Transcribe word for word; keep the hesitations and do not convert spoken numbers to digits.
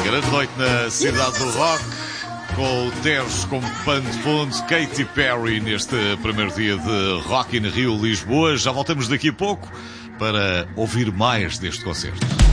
Grande noite na cidade do rock, com o Tejo como pano de fundo, Katy Perry neste primeiro dia de Rock in Rio, Lisboa. Já voltamos daqui a pouco para ouvir mais deste concerto.